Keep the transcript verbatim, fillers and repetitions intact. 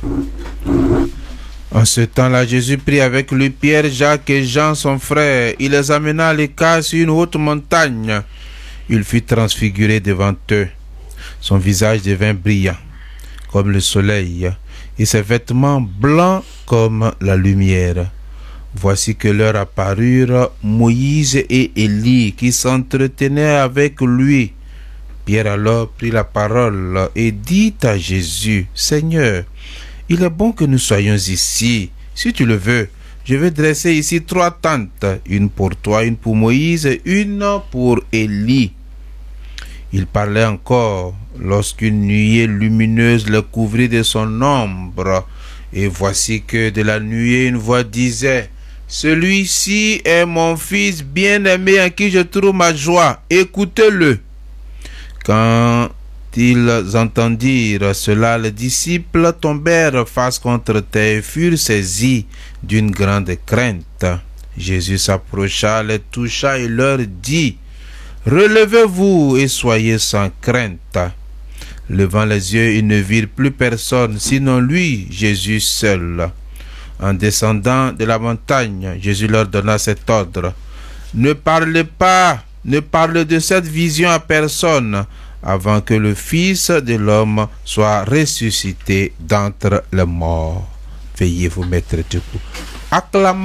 En ce temps-là, Jésus prit avec lui Pierre, Jacques et Jean, son frère. Il les amena à l'écart sur une haute montagne. Il fut transfiguré devant eux. Son visage devint brillant comme le soleil et ses vêtements blancs comme la lumière. Voici que leur apparurent Moïse et Élie qui s'entretenaient avec lui. Pierre alors prit la parole et dit à Jésus: Seigneur, il est bon que nous soyons ici. Si tu le veux, je vais dresser ici trois tentes, une pour toi, une pour Moïse et une pour Élie. Il parlait encore lorsqu'une nuée lumineuse le couvrit de son ombre. Et voici que de la nuée une voix disait: Celui-ci est mon fils bien-aimé en qui je trouve ma joie. Écoutez-le. Quand ils entendirent cela, les disciples tombèrent face contre terre et furent saisis d'une grande crainte. Jésus s'approcha, les toucha et leur dit: Relevez-vous et soyez sans crainte. Levant les yeux, ils ne virent plus personne, sinon lui, Jésus seul. En descendant de la montagne, Jésus leur donna cet ordre: Ne parlez pas, ne parlez de cette vision à personne, avant que le Fils de l'homme soit ressuscité d'entre les morts. Veuillez vous mettre debout. Acclamons